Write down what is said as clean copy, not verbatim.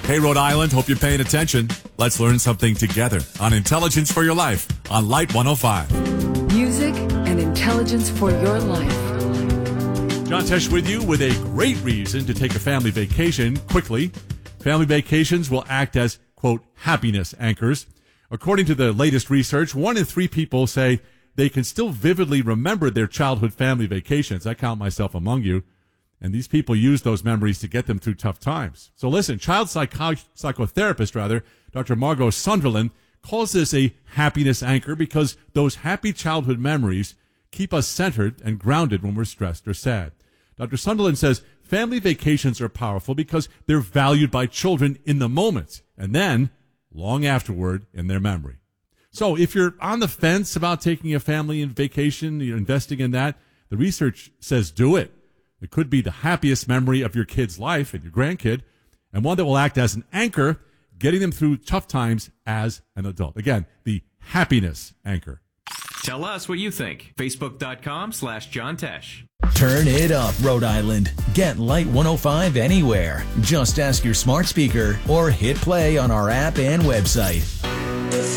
Hey, Rhode Island, hope you're paying attention. Let's learn something together on Intelligence for Your Life on Light 105. Music and intelligence for your life. John Tesh with you with a great reason to take a family vacation quickly. Family vacations will act as, quote, happiness anchors. According to the latest research, 1 in 3 people say they can still vividly remember their childhood family vacations. I count myself among you. And these people use those memories to get them through tough times. So listen, psychotherapist, Dr. Margot Sunderland, calls this a happiness anchor because those happy childhood memories keep us centered and grounded when we're stressed or sad. Dr. Sunderland says family vacations are powerful because they're valued by children in the moment and then long afterward in their memory. So if you're on the fence about taking a family vacation, you're investing in that, the research says do it. It could be the happiest memory of your kid's life and your grandkid, and one that will act as an anchor, getting them through tough times as an adult. Again, the happiness anchor. Tell us what you think. Facebook.com/John Tesh. Turn it up, Rhode Island. Get Light 105 anywhere. Just ask your smart speaker or hit play on our app and website.